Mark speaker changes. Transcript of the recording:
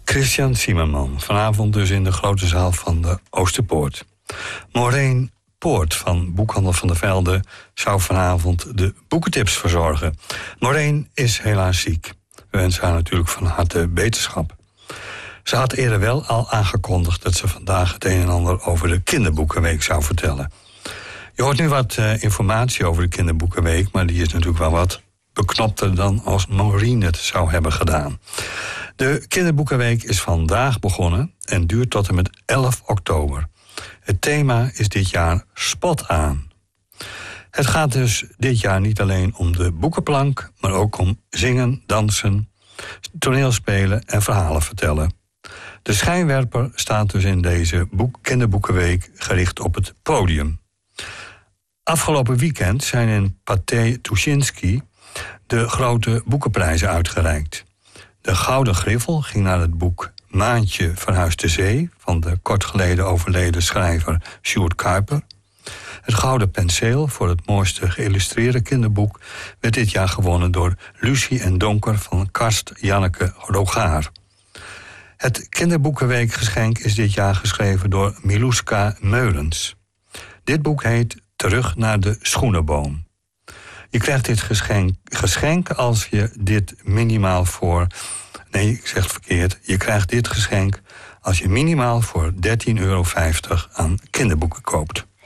Speaker 1: Christian Zimmerman, vanavond dus in de grote zaal van de Oosterpoort. Maureen Poort van Boekhandel van der Velde zou vanavond de boekentips verzorgen. Maureen is helaas ziek. We wensen haar natuurlijk van harte beterschap. Ze had eerder wel al aangekondigd dat ze vandaag het een en ander over de Kinderboekenweek zou vertellen. Je hoort nu wat informatie over de Kinderboekenweek, maar die is natuurlijk wel wat beknopter dan als Maureen het zou hebben gedaan. De Kinderboekenweek is vandaag begonnen en duurt tot en met 11 oktober. Het thema is dit jaar Spot aan. Het gaat dus dit jaar niet alleen om de boekenplank, maar ook om zingen, dansen, toneelspelen en verhalen vertellen. De schijnwerper staat dus in deze Kinderboekenweek gericht op het podium. Afgelopen weekend zijn in Pathé Tuschinski de grote boekenprijzen uitgereikt. De Gouden Griffel ging naar het boek Maantje verhuist de zee van de kort geleden overleden schrijver Sjoerd Kuiper. Het Gouden Penseel voor het mooiste geïllustreerde kinderboek werd dit jaar gewonnen door Lucie en Donker van Karst Janneke Rogaar. Het Kinderboekenweekgeschenk is dit jaar geschreven door Miluska Meulens. Dit boek heet Terug naar de Schoenenboom. Je krijgt dit geschenk als je dit minimaal voor... Nee, ik zeg het verkeerd. Je krijgt dit geschenk als je minimaal voor €13,50 aan kinderboeken koopt.